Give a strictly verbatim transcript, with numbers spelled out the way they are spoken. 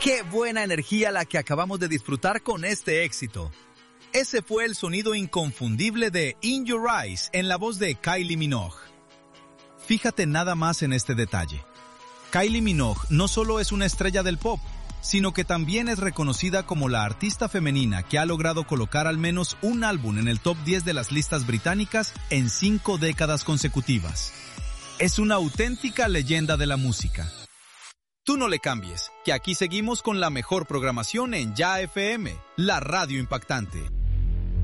¡Qué buena energía la que acabamos de disfrutar con este éxito! Ese fue el sonido inconfundible de In Your Eyes en la voz de Kylie Minogue. Fíjate nada más en este detalle. Kylie Minogue no solo es una estrella del pop, sino que también es reconocida como la artista femenina que ha logrado colocar al menos un álbum en el top diez de las listas británicas en cinco décadas consecutivas. Es una auténtica leyenda de la música. Tú no le cambies, que aquí seguimos con la mejor programación en Ya F M, la radio impactante.